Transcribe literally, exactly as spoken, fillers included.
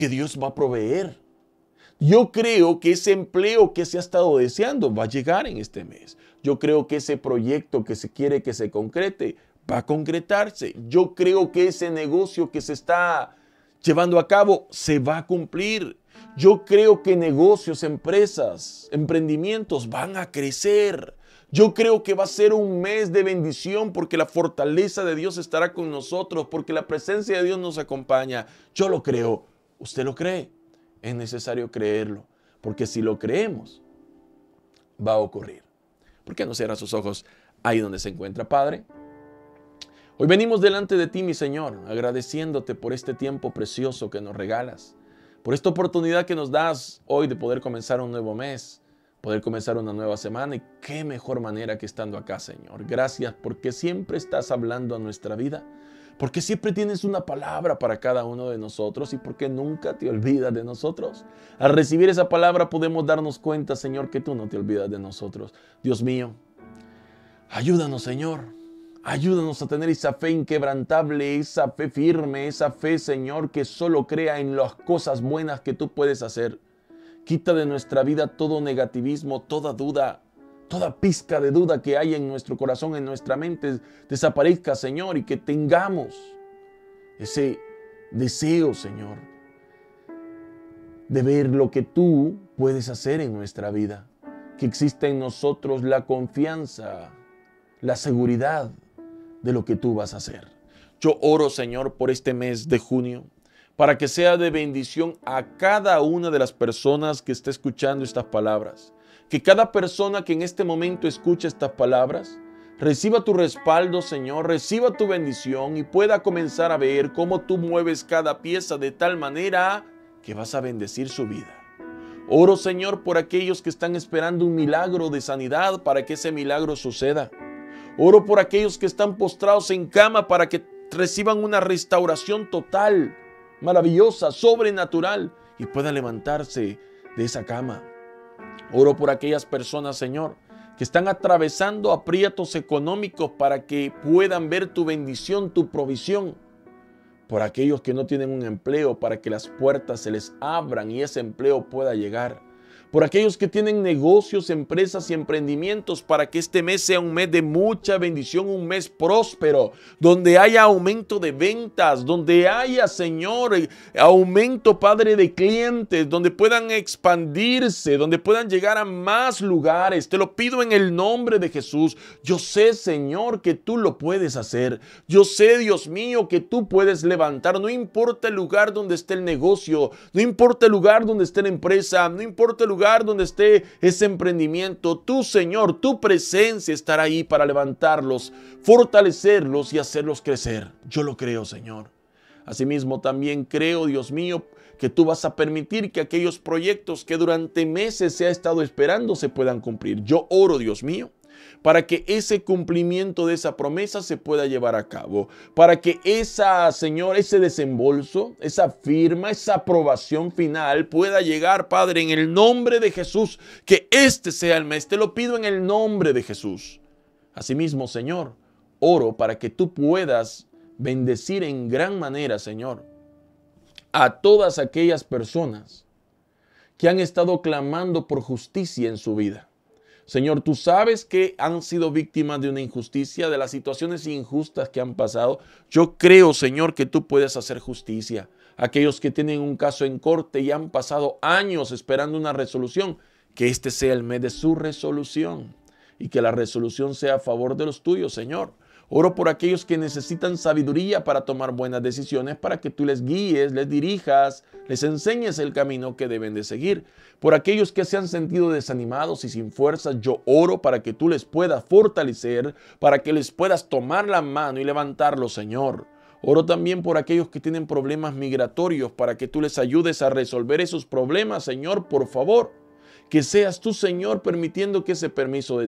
que Dios va a proveer. Yo creo que ese empleo que se ha estado deseando va a llegar en este mes. Yo creo que ese proyecto que se quiere que se concrete va a concretarse. Yo creo que ese negocio que se está llevando a cabo se va a cumplir. Yo creo que negocios, empresas, emprendimientos van a crecer. Yo creo que va a ser un mes de bendición porque la fortaleza de Dios estará con nosotros, porque la presencia de Dios nos acompaña. Yo lo creo. ¿Usted lo cree? Es necesario creerlo, porque si lo creemos, va a ocurrir. ¿Por qué no cierra sus ojos ahí donde se encuentra, Padre? Hoy venimos delante de ti, mi Señor, agradeciéndote por este tiempo precioso que nos regalas, por esta oportunidad que nos das hoy de poder comenzar un nuevo mes, poder comenzar una nueva semana, y qué mejor manera que estando acá, Señor. Gracias porque siempre estás hablando a nuestra vida, porque siempre tienes una palabra para cada uno de nosotros y porque nunca te olvidas de nosotros. Al recibir esa palabra podemos darnos cuenta, Señor, que tú no te olvidas de nosotros. Dios mío, ayúdanos, Señor. Ayúdanos a tener esa fe inquebrantable, esa fe firme, esa fe, Señor, que solo crea en las cosas buenas que tú puedes hacer. Quita de nuestra vida todo negativismo, toda duda, toda pizca de duda que hay en nuestro corazón, en nuestra mente, desaparezca, Señor, y que tengamos ese deseo, Señor, de ver lo que tú puedes hacer en nuestra vida. Que exista en nosotros la confianza, la seguridad de lo que tú vas a hacer. Yo oro, Señor, por este mes de junio, para que sea de bendición a cada una de las personas que esté escuchando estas palabras. Que cada persona que en este momento escuche estas palabras reciba tu respaldo, Señor, reciba tu bendición y pueda comenzar a ver cómo tú mueves cada pieza de tal manera que vas a bendecir su vida. Oro, Señor, por aquellos que están esperando un milagro de sanidad para que ese milagro suceda. Oro por aquellos que están postrados en cama para que reciban una restauración total, maravillosa, sobrenatural y puedan levantarse de esa cama. Oro por aquellas personas, Señor, que están atravesando aprietos económicos para que puedan ver tu bendición, tu provisión. Por aquellos que no tienen un empleo, para que las puertas se les abran y ese empleo pueda llegar. Por aquellos que tienen negocios, empresas y emprendimientos, para que este mes sea un mes de mucha bendición, un mes próspero, donde haya aumento de ventas, donde haya, Señor, aumento, Padre, de clientes, donde puedan expandirse, donde puedan llegar a más lugares. Te lo pido en el nombre de Jesús. Yo sé, Señor, que tú lo puedes hacer. Yo sé, Dios mío, que tú puedes levantar. No importa el lugar donde esté el negocio, no importa el lugar donde esté la empresa, no importa el lugar donde esté ese emprendimiento, tú, Señor, tu presencia estará ahí para levantarlos, fortalecerlos y hacerlos crecer. Yo lo creo, Señor. Asimismo, también creo, Dios mío, que tú vas a permitir que aquellos proyectos que durante meses se ha estado esperando se puedan cumplir. Yo oro, Dios mío, para que ese cumplimiento de esa promesa se pueda llevar a cabo, para que esa, Señor, ese desembolso, esa firma, esa aprobación final pueda llegar, Padre, en el nombre de Jesús, que este sea el mes. Te lo pido en el nombre de Jesús. Asimismo, Señor, oro para que tú puedas bendecir en gran manera, Señor, a todas aquellas personas que han estado clamando por justicia en su vida. Señor, tú sabes que han sido víctimas de una injusticia, de las situaciones injustas que han pasado. Yo creo, Señor, que tú puedes hacer justicia. Aquellos que tienen un caso en corte y han pasado años esperando una resolución, que este sea el mes de su resolución y que la resolución sea a favor de los tuyos, Señor. Oro por aquellos que necesitan sabiduría para tomar buenas decisiones, para que tú les guíes, les dirijas, les enseñes el camino que deben de seguir. Por aquellos que se han sentido desanimados y sin fuerzas, yo oro para que tú les puedas fortalecer, para que les puedas tomar la mano y levantarlos, Señor. Oro también por aquellos que tienen problemas migratorios, para que tú les ayudes a resolver esos problemas, Señor, por favor. Que seas tú, Señor, permitiendo que ese permiso de